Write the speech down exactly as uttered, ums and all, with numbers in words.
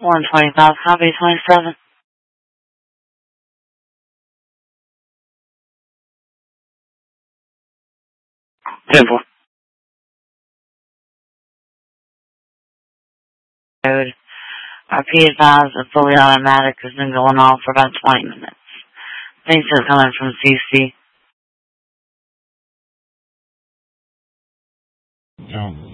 one twenty-five, copy twenty-seven. ten four. Code. Our P advised the fully automatic has been going on for about twenty minutes. Thanks for coming from C C. No.